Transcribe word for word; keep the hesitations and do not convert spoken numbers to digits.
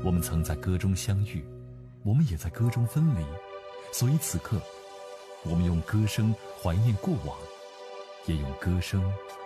我们曾在歌中相遇，我们也在歌中分离，所以此刻，我们用歌声怀念过往，也用歌声